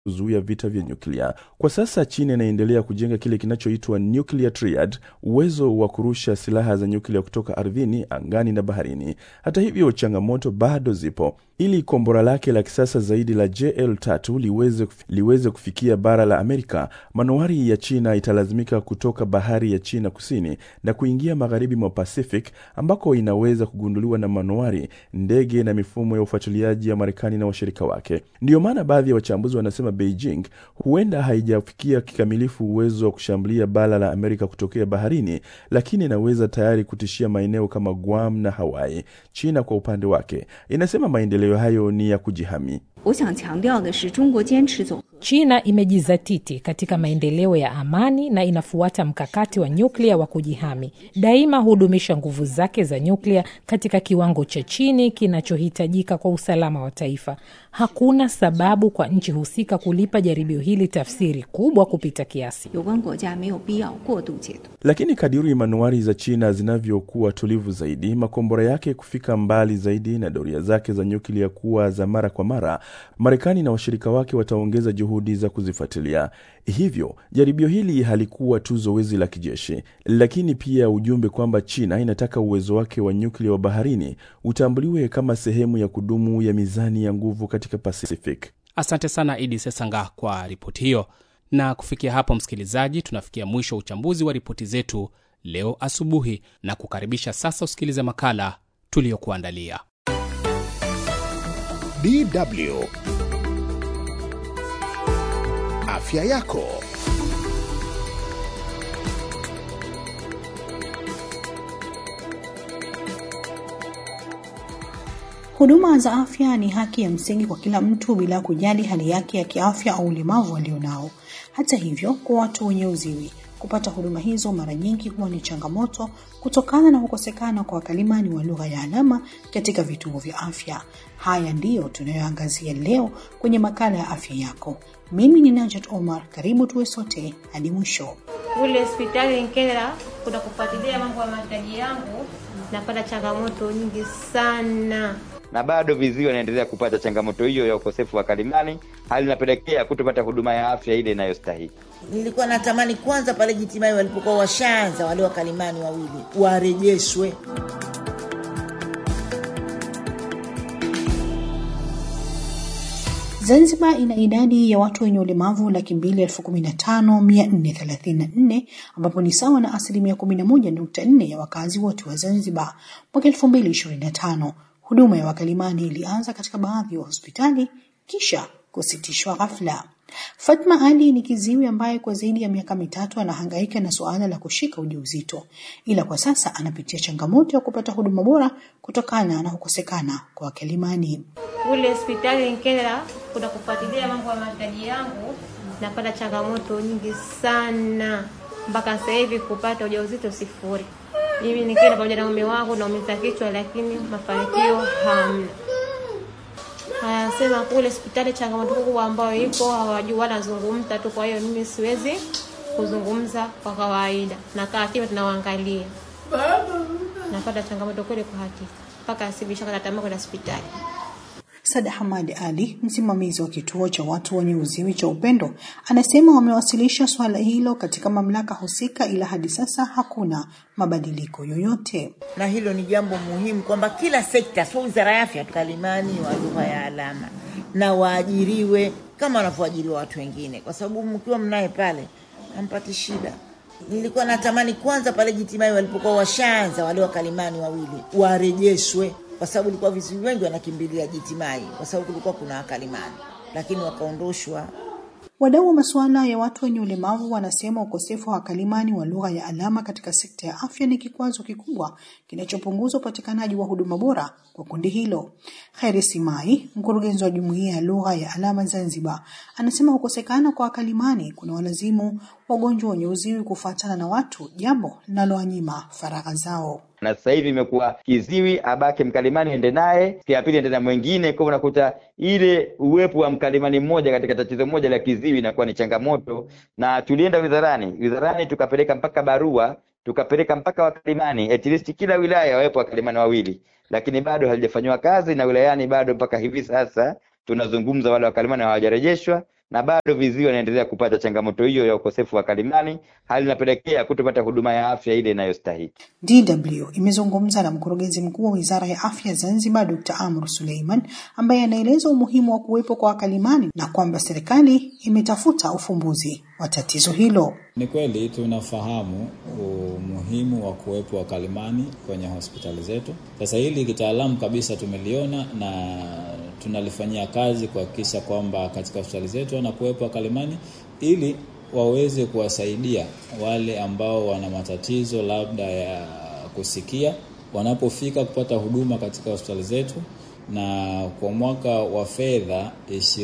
kuzuia vita vya nyuklia. Kwa sasa China inaendelea kujenga kile kinachoitwa nuclear triad, uwezo wa kurusha silaha za nyuklia kutoka ardhini, angani na baharini. Hata hivyo, changamoto bado zipo. Ili kombora lake la kisasa zaidi la JL-3 liweze kufikia bara la Amerika, manowari ya China italazimika kutoka bahari ya China kusini na kuingia magharibi mwa Pacific, ambako inaweza kugunduliwa na manowari, ndege na mifumo ya ufuatiliaji ya Marekani na washirika wake. Ndiyo maana baadhi ya wachambuzi wanasema Beijing huenda haijafikia kikamilifu uwezo wa kushambulia bara la Amerika kutokea baharini, lakini inaweza tayari kutishia maeneo kama Guam na Hawaii. China kwa upande wake inasema maendeleo hayo ni ya kujihami. China imejizatiti katika maendeleo ya amani na inafuata mkakati wa nyuklia wa kujihami. Daima hudumisha nguvu zake za nyuklia katika kiwango cha chini kinachohitajika kwa usalama wa taifa. Hakuna sababu kwa nchi husika kulipa jaribio hili tafsiri kubwa kupita kiasi. Lakini kadiri manowari za China zinavyokuwa tulivu zaidi, makombora yake kufika mbali zaidi na doria zake za nyuklia kuwa za mara kwa mara, Marekani na washirika wake wataongeza juhudi za kuzifuatilia. Hivyo, jaribio hili halikuwa tu zoezi la kijeshi, lakini pia ujumbe kwamba China inataka uwezo wake wa nyuklia wa baharini utambuliwe kama sehemu ya kudumu ya mizani ya nguvu katika Pacific. Asante sana Idi Sesanga kwa ripoti hiyo. Na kufikia hapo, msikilizaji, tunafikia mwisho uchambuzi wa ripoti zetu leo asubuhi, na kukaribisha sasa usikilize makala tuliyokuandalia. DW Afya yako. Huduma za afya ni haki ya msingi kwa kila mtu bila kujali hali yake ya kiafya au ulemavu alionao. Hata hivyo, kwa watu wenye uziwi, kupata huduma hizo mara nyingi huwa ni changamoto kutokana na kukosekana kwa wakalimani wa lugha ya alama katika vituo vya afya. Haya ndiyo tunayoangazia leo kwenye makala ya afya yako. Mimi ni Najat Omar, karibu tuwe sote hadi mwisho. Kule hospitali Nkela kuna kufuatilia mambo ya mahitaji yangu, napata changamoto nyingi sana. Na bado viziwi wanaendelea kupata changamoto hiyo ya ukosefu wa kalimani, hali inapelekea kutopata huduma ya afya ile inayostahili. Nilikuwa natamani kwanza pale Jitimai walipokuwa washaanza wale wakalimani wawili warejeshwe. Zanzibar ina idadi ya watu wenye ulemavu 215,434 ambapo ni sawa na 11.4% ya wakazi wote wa Zanzibar. Mwaka 2025 huduma ya wakalimani ilianza katika baadhi ya hospitali kisha kusitishwa ghafla. Fatma Ali ni kiziwi ambaye kwa zaidi ya miaka 3 anahangaika na suala la kushika ujauzito, ila kwa sasa anapitia changamoto ya kupata huduma bora kutokana na kukosekana kwa wakalimani. Kule hospitali Nkela kuna kufuatilia mambo ya mahitaji yangu, napata changamoto nyingi sana. Mpaka sasa hivi kupata ujauzito sifuri. Mimi nikienda pamoja na mume wangu na umeza kichwa, lakini mafanikio hamna. Sema kule hospitali changamoto kubwa ambayo ipo hawajui wanazungumza tu, kwa hiyo mimi siwezi kuzungumza kwa kawaida. Nakaa kimya tunawaangalia. Napata changamoto kule kwa hakika. Mpaka asibisha kata tamaa kwenda hospitali. Sada Hamad Ali, msimamizi wa kituo cha watu wenye uziwi cha Upendo, anasema wamewasilisha swala hilo katika mamlaka husika, ila hadi sasa hakuna mabadiliko yoyote. Na hilo ni jambo muhimu kwamba kila sekta, sio wizara ya afya, kalimani wa lugha ya alama na waajiriwe kama wanavyoajiriwa watu wengine, kwa sababu mkiwa mnaye pale hampati shida. Nilikuwa natamani kwanza pale Jitimai walipokuwa washaanza wale wakalimani wawili warejeshwe, kwa sababu ilikuwa viziwi wengi wanakimbilia Jitimai kwa sababu kulikuwa kuna wakalimani, lakini wakaondoshwa. Wadau wa masuala ya watu wenye ulemavu wanasema ukosefu wa wakalimani wa lugha ya alama katika sekta ya afya ni kikwazo kikubwa kinachopunguza upatikanaji wa huduma bora kwa kundi hilo. Khairi Simai, mkurugenzi wa Jumuiya ya Lugha ya Alama Zanzibar, anasema kukosekana kwa wakalimani kuna walazimu wagonjwa wenye uziwi kufuatana na watu, jambo linalowanyima faragha zao. Na sasa hivi imekuwa kiziwi abake mkalimani ende naye, kia pili ende na mwingine, kwa unakuta ile uwepo wa mkalimani mmoja katika tatizo moja la kiziwi inakuwa ni changamoto. Na tulienda wizarani tukapeleka mpaka barua, tukapeleka mpaka wakalimani, at least kila wilaya wawepo wakalimani wawili, lakini bado halijafanywa kazi, na wilayani bado mpaka hivi sasa tunazungumza wale wakalimani hawajarejeshwa. na bado viziwi wanaendelea kupata changamoto hiyo ya ukosefu wa kalimani, hali inapelekea kutopata huduma ya afya ile inayostahili. DW imezungumza na mkurugenzi mkuu wa Wizara ya Afya Zanzibar Dr. Amr Suleiman, ambaye anaeleza umuhimu wa kuwepo kwa wakalimani na kwamba serikali imetafuta ufumbuzi wa tatizo hilo. Ni kweli tunafahamu umuhimu wa kuwepo wakalimani kwenye hospitali zetu. Sasa hili kitaalamu kabisa tumeliona na tunalifanyia kazi kuhakikisha kwamba katika hospitali zetu wanakuwepo wakalimani ili waweze kuwasaidia wale ambao wana matatizo labda ya kusikia wanapofika kupata huduma katika hospitali zetu. Na kwa mwaka wa fedha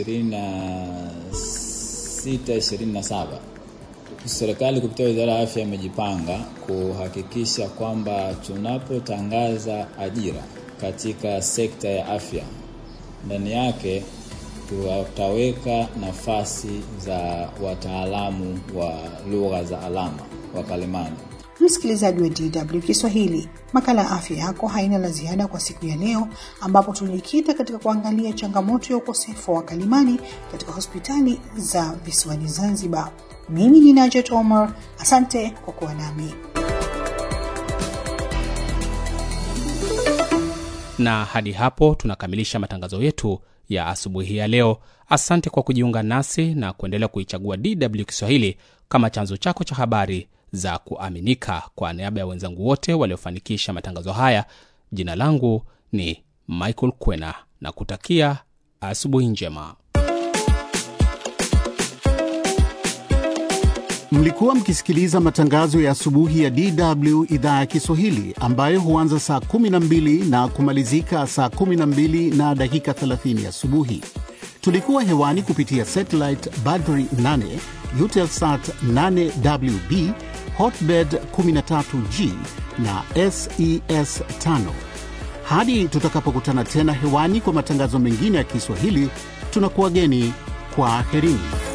26-27 serikali kupitia Wizara ya Afya imejipanga kuhakikisha kwamba tunapotangaza ajira katika sekta ya afya, ndani yake tutaweka nafasi za wataalamu wa lugha za alama, wakalimani. Msikilizaji wa DW Kiswahili, makala ya afya yako haina la ziada kwa siku ya leo, ambapo tulikita katika kuangalia changamoto ya ukosefu wa wakalimani katika hospitali za visiwani Zanzibar. Mimi ni Najat Omar, asante kwa kuwa nami. Na hadi hapo tunakamilisha matangazo yetu ya asubuhi ya leo. Asante kwa kujiunga nasi na kuendelea kuichagua DW Kiswahili kama chanzo chako cha habari za kuaminika. Kwa niaba ya wenzangu wote waliofanikisha matangazo haya, jina langu ni Michael Kwena na kutakia asubuhi njema. Mlikuwa mkisikiliza matangazo ya asubuhi ya DW idhaa ya Kiswahili ambayo huanza saa 12 na kumalizika saa 12 na dakika 30 asubuhi. Tulikuwa hewani kupitia satellite Badri 8, Eutelsat 8WB, Hotbird 13G na SES 5. Hadi tutakapokutana tena hewani kwa matangazo mengine ya Kiswahili, tunakuwageni kwa aherini.